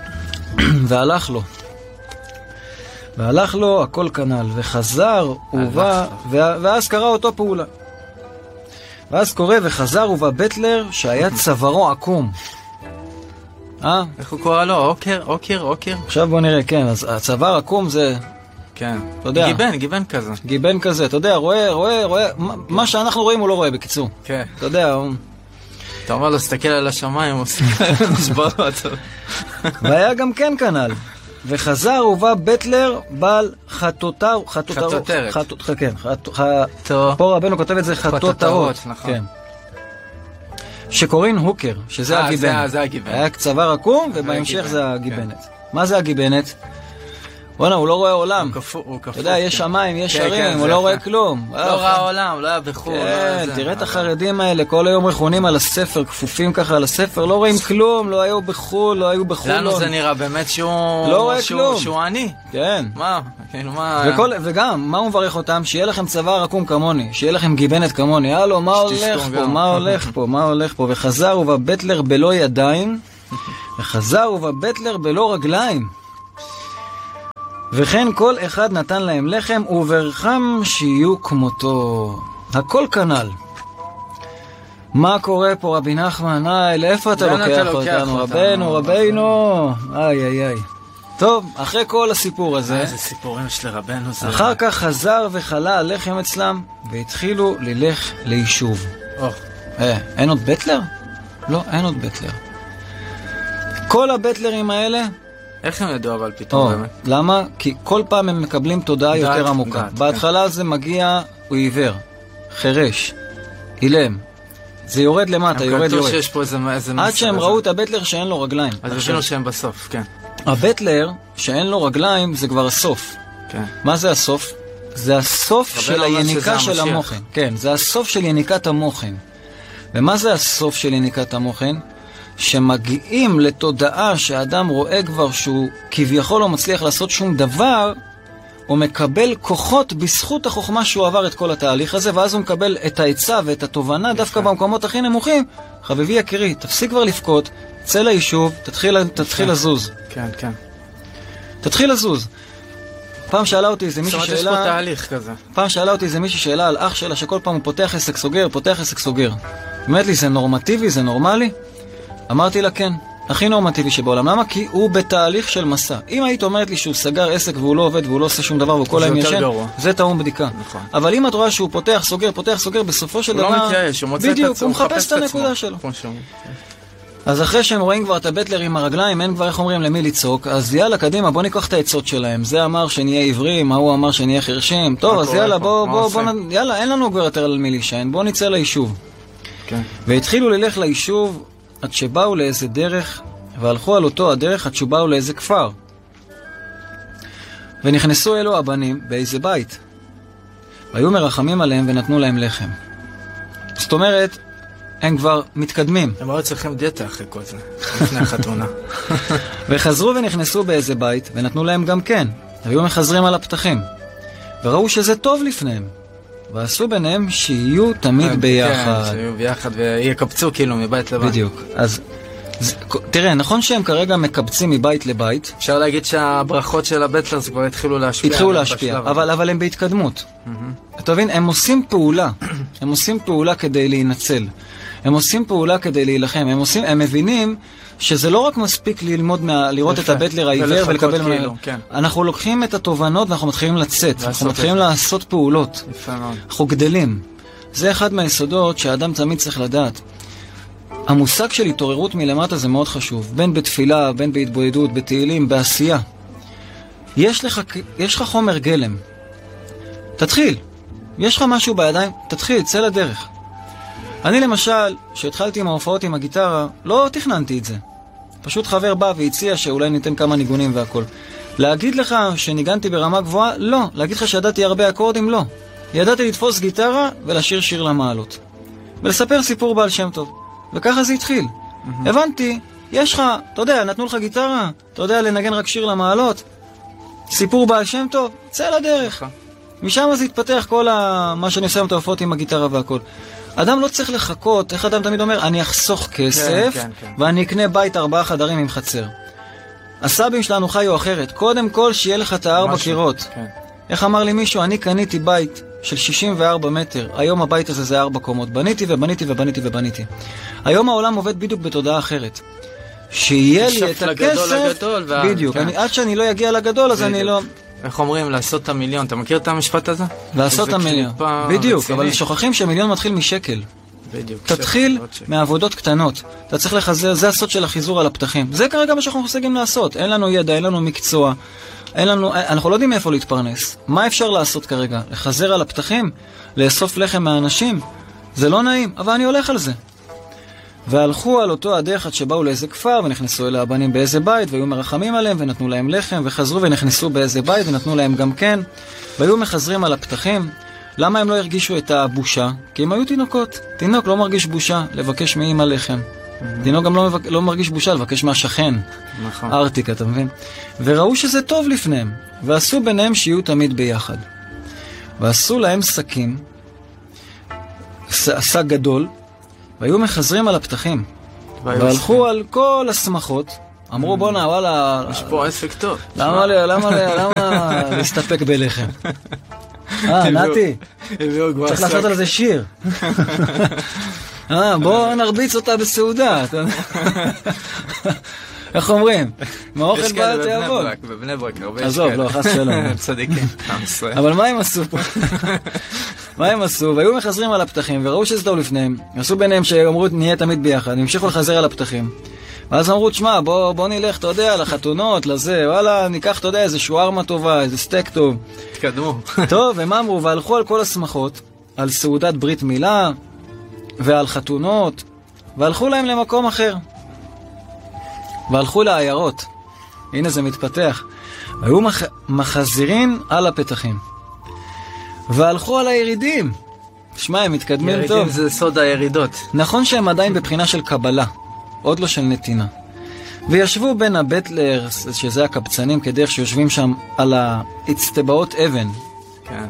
והלך לו הכל כנל, וחזר ובא, ואז קרא אותו פעולה. ואז קורא וחזר ובא בטלר שהיה צווארו עקום. איך הוא קורא לו? אוקר? עכשיו בוא נראה, כן, אז הצוואר עקום זה... כן. אתה יודע. גיבן כזה. גיבן כזה, אתה יודע, רואה, מה שאנחנו רואים הוא לא רואה בקיצור. כן. אתה יודע, אתה אומר לו, סתכל על השמיים, נשבר לו עצור. והיה גם כן כנל. וחזר ובא בטלר בעל חטוטרת. כן, פה רבנו כותב את זה חטוטרות. נכון. שקוראים הוקר, שזה הגיבנת. זה הגיבנת. היה צוואר עקום, ובהמשך זה הגיבנת. מה זה הגיבנת? בוא'נה, הוא לא רואה עולם. הוא כפוף. אתה יודע, יש שמיים, יש שרים, הוא לא רואה כלום. לא ראה עולם, לא היה בחור. כן, תראה את החרדים האלה, כל היום רכונים על הספר, כפופים ככה על הספר, לא רואים כלום, לא היו בחול, לא היו בחולון. לנו זה נראה באמת שהוא... לא רואה כלום. שהוא עני. כן. מה? וגם, מה הוא מברך אותם? שיהיה לכם צוואר עקום כמוני, שיהיה לכם גיבנת כמוני. הלו, מה הולך פה? וחזר ובא בטלר בלא ידיים, וחזר ובא בטלר בלא רגליים. וכן כל אחד נתן להם לחם, וברחם שיהיו כמותו. הכל כנל. מה קורה פה, רבי נחמן? לאיפה אתה לוקח אותנו? רבינו. איי. טוב, אחרי כל הסיפור הזה... איזה סיפורים של רבנו זה... אחר כך חזר וחלה הלחם אצלם, והתחילו ללך ליישוב. אין עוד בטלר? לא, אין עוד בטלר. כל הבטלרים האלה... איך הם ידעו אבל פתאום באמת? למה? כי כל פעם הם מקבלים תודעה יותר עמוקה. בהתחלה זה מגיע, הוא עיוור, חירש, אילם. זה יורד למטה, יורד. עד שהם ראו את הבטלר שאין לו רגליים. אז הבינו שהם בסוף, כן. הבטלר שאין לו רגליים זה כבר הסוף. כן. מה זה הסוף? זה הסוף של היניקה של המוחן. כן, זה הסוף של יניקת המוחן. ומה זה הסוף של יניקת המוחן? שמגיעים לתודעה שהאדם רואה כבר שהוא כביכול לא מצליח לעשות שום דבר, הוא מקבל כוחות בזכות החוכמה שהוא עבר את כל התהליך הזה, ואז הוא מקבל את העצה ואת התובנה דווקא במקומות הכי נמוכים. חביבי יקירי, תפסיק כבר לפקוד, צא ליישוב, תתחיל לזוז. כן. תתחיל לזוז. פעם שאלה אותי איזה מישהו שאלה... יש פה תהליך כזה. פעם שאלה אותי איזה מישהו שאלה על אח שלה שכל פעם הוא פותח עסק סוגר. אומרת לי, זה נורמטיבי, זה נורמלי? אמרתי לה כן, הכי נורמטיבי שבעולם. למה? כי הוא בתהליך של מסע. אם היית אומרת לי שהוא סגר עסק והוא לא עובד והוא לא עושה שום דבר וכל היום ישן, זה טעון בדיקה. נכון. אבל אם את רואה שהוא פותח סוגר, בסופו של דבר... הוא לא מתייאש, הוא מוצא את עצמו, בדיוק, הוא מחפש את הנקודה שלו. אז אחרי שהם רואים כבר את הבטלר עם הרגליים, אין כבר איך אומרים למי לצעוק, אז יאללה, קדימה, בוא ניקח את העצות שלהם. זה אמר שנהיה עיוורים, ההוא אמר שנהיה חרשים. טוב, אז יאללה, יאללה, אין לנו כבר יותר על מי להישען, בוא נצא ליישוב. והתחילו ללך ליישוב עד שבאו לאיזה דרך, והלכו על אותו הדרך עד שבאו לאיזה כפר. ונכנסו אלו הבנים באיזה בית. והיו מרחמים עליהם ונתנו להם לחם. זאת אומרת, הם כבר מתקדמים. הם מאוד צריכים דיאטה אחרי כל זה, לפני החתונה. וחזרו ונכנסו באיזה בית, ונתנו להם גם כן. והיו מחזרים על הפתחים. וראו שזה טוב לפניהם. ועשו ביניהם שיהיו תמיד ביחד. כן, שיהיו ביחד ויקבצו כאילו מבית לבית. בדיוק. אז תראה, נכון שהם כרגע מקבצים מבית לבית. אפשר להגיד שהברכות של הבטלר זה כבר התחילו להשפיע. התחילו להשפיע, אבל הם בהתקדמות. אתה מבין, הם עושים פעולה. הם עושים פעולה כדי להינצל. הם עושים פעולה כדי להילחם. הם מבינים שזה לא רק מספיק לראות את הבטלר העיוור ולקבל כאילו, כן. אנחנו לוקחים את התובנות ואנחנו מתחילים לצאת. אנחנו מתחילים לעשות פעולות. יפה מאוד. אנחנו גדלים. זה אחד מהיסודות שהאדם תמיד צריך לדעת. המושג של התעוררות מלמטה זה מאוד חשוב. בין בתפילה, בין בהתבודדות, בתהילים, בעשייה. יש לך חומר גלם. תתחיל. יש לך משהו בידיים, תתחיל, צא לדרך. אני למשל, כשהתחלתי עם ההופעות עם הגיטרה, לא תכננתי את זה. פשוט חבר בא והציע שאולי ניתן כמה ניגונים והכל. להגיד לך שניגנתי ברמה גבוהה? לא. להגיד לך שידעתי הרבה אקורדים? לא. ידעתי לתפוס גיטרה ולשיר שיר למעלות. ולספר סיפור בעל שם טוב. וככה זה התחיל. הבנתי, יש לך, אתה יודע, נתנו לך גיטרה, אתה יודע לנגן רק שיר למעלות, סיפור בעל שם טוב, צא לדרך. משם זה התפתח כל מה שאני עושה עם תופעות עם הגיטרה והכל. אדם לא צריך לחכות, איך אדם תמיד אומר, אני אחסוך כסף, ואני אקנה בית 4 חדרים עם חצר. הסבים שלנו חיו אחרת, קודם כל שיהיה לך את 4 קירות. איך אמר לי מישהו, אני קניתי בית של 64 מטר, היום הבית הזה זה 4 קומות, בניתי ובניתי ובניתי ובניתי. היום העולם עובד בדיוק בתודעה אחרת. שיהיה לי את הכסף, בדיוק, עד שאני לא אגיע לגדול, אז אני לא... איך אומרים? לעשות את המיליון. אתה מכיר את המשפט הזה? לעשות את המיליון. בדיוק, אבל שוכחים שהמיליון מתחיל משקל. בדיוק. תתחיל מעבודות קטנות. אתה צריך לחזר, זה הסוד של החיזור על הפתחים. זה כרגע מה שאנחנו מושגים לעשות. אין לנו ידע, אין לנו מקצוע. אנחנו לא יודעים איפה להתפרנס. מה אפשר לעשות כרגע? לחזר על הפתחים? לאסוף לחם מהאנשים? זה לא נעים, אבל אני הולך על זה. והלכו על אותו הדרך עד שבאו לאיזה כפר ונכנסו אלה הבנים באיזה בית והיו מרחמים עליהם ונתנו להם לחם וחזרו ונכנסו באיזה בית ונתנו להם גם כן והיו מחזרים על הפתחים. למה הם לא הרגישו את הבושה? כי הם היו תינוקות. תינוק לא מרגיש בושה לבקש מאמא לחם. תינוק גם לא מרגיש בושה לבקש מהשכן. נכון. ארטיק, אתה מבין? וראו שזה טוב לפניהם ועשו ביניהם שיהיו תמיד ביחד. ועשו להם שקים, שק גדול, והיו מחזרים על הפתחים. והלכו על כל השמחות. אמרו בונה, וואלה... יש פה עסק טוב. למה להסתפק בלחם? נתי, צריך לעשות על זה שיר. בוא נרביץ אותה בסעודה. איך אומרים? מהאוכל בא תיאבון. בבני ברק, הרבה יש עזוב, לא, חס שלום. צדיקים. אבל מה הם עשו פה? מה הם עשו? והיו מחזרים על הפתחים, וראו שזה טוב לפניהם. עשו ביניהם שאמרו, נהיה תמיד ביחד. המשיכו לחזר על הפתחים. ואז אמרו, תשמע, בוא נלך, אתה יודע, לחתונות, לזה, וואלה, ניקח, אתה יודע, איזה שוארמה טובה, איזה סטייק טוב. תקדמו. טוב, הם אמרו, והלכו על כל השמחות, על סעודת ברית מילה, ועל חתונות, והלכו להם למקום אחר. והלכו לעיירות. הנה זה מתפתח. והיו מחזירים על הפתחים. והלכו על הירידים. תשמע, הם מתקדמים טוב. ירידים זה סוד הירידות. נכון שהם עדיין בבחינה של קבלה, עוד לא של נתינה. וישבו בין הבטלר, שזה הקבצנים, כדרך שיושבים שם על האצטבעות אבן. כן.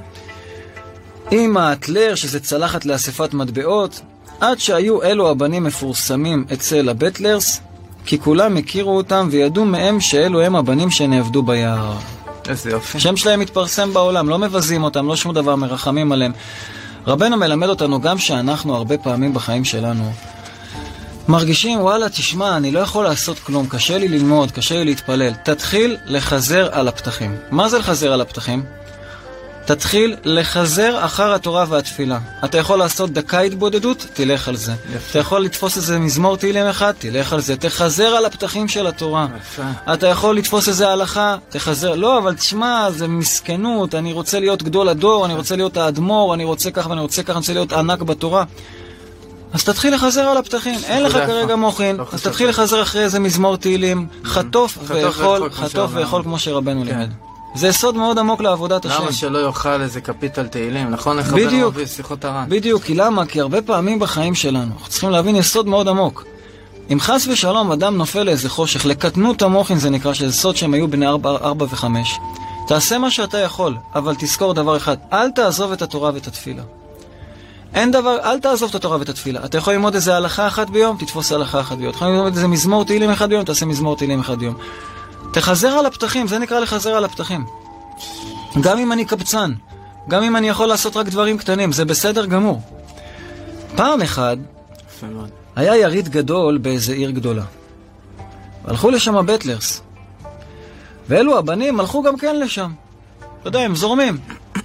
עם האטלר, שזה צלחת לאספת מטבעות, עד שהיו אלו הבנים מפורסמים אצל הבטלרס, כי כולם הכירו אותם וידעו מהם שאלו הם הבנים שנעבדו ביער. איזה יופי. השם שלהם מתפרסם בעולם, לא מבזים אותם, לא שום דבר, מרחמים עליהם. רבנו מלמד אותנו גם שאנחנו הרבה פעמים בחיים שלנו מרגישים, וואלה, תשמע, אני לא יכול לעשות כלום, קשה לי ללמוד, קשה לי להתפלל. תתחיל לחזר על הפתחים. מה זה לחזר על הפתחים? תתחיל לחזר אחר התורה והתפילה. אתה יכול לעשות דקה התבודדות, תלך על זה. יפה. אתה יכול לתפוס איזה מזמור תהילים אחד, תלך על זה. תחזר על הפתחים של התורה. יפה. אתה יכול לתפוס איזה הלכה, תחזר. לא, אבל תשמע, זה מסכנות, אני רוצה להיות גדול הדור, אני רוצה להיות האדמו"ר, אני רוצה כך ואני רוצה כך, אני רוצה להיות ענק בתורה. אז תתחיל לחזר על הפתחים. אין לך כרגע מוכין, אז תתחיל לחזר אחרי איזה מזמור תהילים. חטוף ואכול כמו שרבנו לימד. זה סוד מאוד עמוק לעבודת השם. למה שלא יאכל איזה קפיטל תהילים? נכון? איך רבנו מביא שיחות הר"ן? בדיוק, כי למה? כי הרבה פעמים בחיים שלנו אנחנו צריכים להבין יסוד מאוד עמוק. אם חס ושלום אדם נופל לאיזה חושך, לקטנות המוחין זה נקרא, שזה סוד שהם היו בני 4 ו-5. תעשה מה שאתה יכול, אבל תזכור דבר אחד, אל תעזוב את התורה ואת התפילה. אין דבר, אל תעזוב את התורה ואת התפילה. אתה יכול ללמוד איזה הלכה אחת ביום, תתפוס הלכה אחת ביום. אתה יכול ללמוד איזה מזמור תהילים אחד ביום, תעשה מזמור תהילים אחד ביום. תחזר על הפתחים, זה נקרא לחזר על הפתחים. גם אם אני קבצן, גם אם אני יכול לעשות רק דברים קטנים, זה בסדר גמור. פעם אחד, יפה מאוד. היה יריד גדול באיזה עיר גדולה. הלכו לשם הבטלרס. ואלו הבנים הלכו גם כן לשם. אתה יודע, הם זורמים.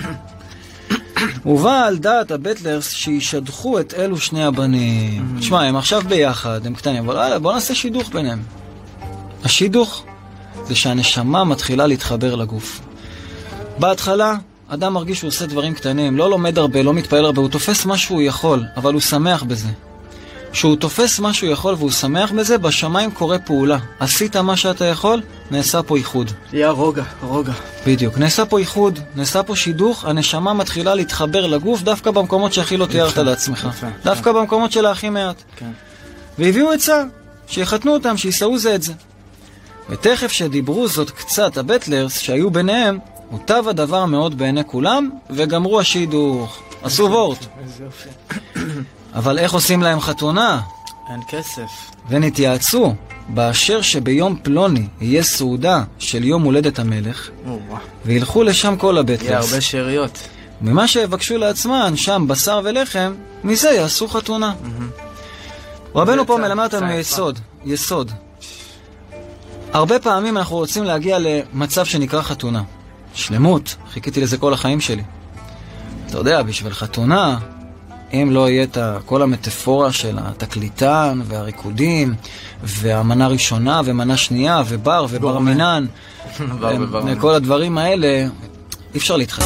ובא על דעת הבטלרס שישדחו את אלו שני הבנים. תשמע, הם עכשיו ביחד, הם קטנים, אבל בוא נעשה שידוך ביניהם. השידוך זה שהנשמה מתחילה להתחבר לגוף. בהתחלה, אדם מרגיש שהוא עושה דברים קטנים, לא לומד הרבה, לא מתפעל הרבה, הוא תופס מה שהוא יכול, אבל הוא שמח בזה. כשהוא תופס מה שהוא יכול והוא שמח בזה, בשמיים קורה פעולה. עשית מה שאתה יכול, נעשה פה ייחוד. יהיה רוגע. בדיוק, נעשה פה ייחוד, נעשה פה שידוך, הנשמה מתחילה להתחבר לגוף דווקא במקומות שהכי לא תיארת לעצמך. דווקא במקומות שלה הכי מעט. והביאו עצה, שיחתנו אותם, שיסעו זה את זה. ותכף שדיברו זאת קצת הבטלרס שהיו ביניהם, הוטב הדבר מאוד בעיני כולם, וגמרו השידוך. עשו וורט. אבל איך עושים להם חתונה? אין כסף. ונתייעצו, באשר שביום פלוני יהיה סעודה של יום הולדת המלך, וילכו לשם כל הבטלרס. יהיה הרבה שאריות. ממה שיבקשו לעצמן, שם בשר ולחם, מזה יעשו חתונה. רבנו פה מלמד אותנו יסוד. הרבה פעמים אנחנו רוצים להגיע למצב שנקרא חתונה. שלמות, חיכיתי לזה כל החיים שלי. אתה יודע, בשביל חתונה, אם לא יהיה כל המטאפורה של התקליטן והריקודים, והמנה ראשונה ומנה שנייה, ובר ובר מינן, וכל הדברים האלה, אי אפשר להתחתן.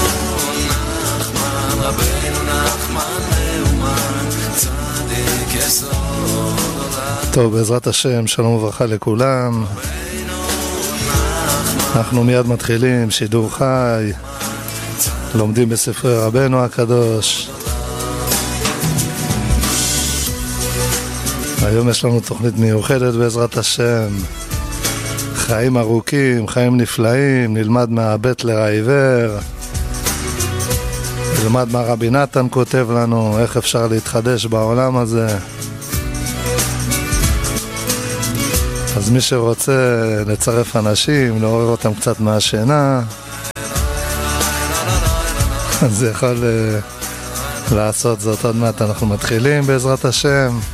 טוב, בעזרת השם, שלום וברכה לכולם. אנחנו מיד מתחילים שידור חי, לומדים בספרי רבנו הקדוש. היום יש לנו תוכנית מיוחדת בעזרת השם. חיים ארוכים, חיים נפלאים, נלמד מהבטלר העיוור, נלמד מה רבי נתן כותב לנו, איך אפשר להתחדש בעולם הזה. אז מי שרוצה לצרף אנשים, לעורר אותם קצת מהשינה, אז יכול לעשות זאת. עוד מעט אנחנו מתחילים בעזרת השם.